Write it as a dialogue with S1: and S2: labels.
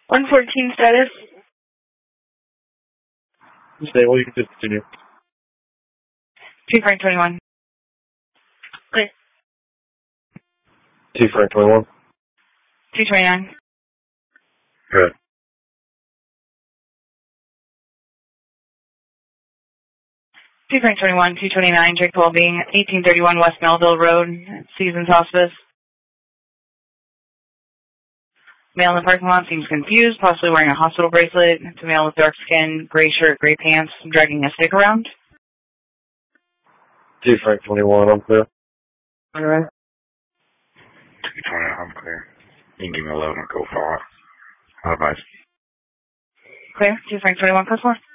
S1: 114 status.
S2: Stable, you can just continue.
S1: 2 Frank 21. Clear.
S2: 2 Frank 21.
S1: 229.
S2: Good.
S1: 2 Frank 21, 229, Drake Colby, 1831 West Melville Road, Seasons Hospice. Male in the parking lot seems confused, possibly wearing a hospital bracelet. It's a male with dark skin, gray shirt, gray pants, dragging a stick around.
S2: 2 Frank 21, I'm clear.
S1: Alright.
S3: 220, I'm clear. You can give me a load and go far. Advice.
S1: Clear. 2 Frank 21, code 4.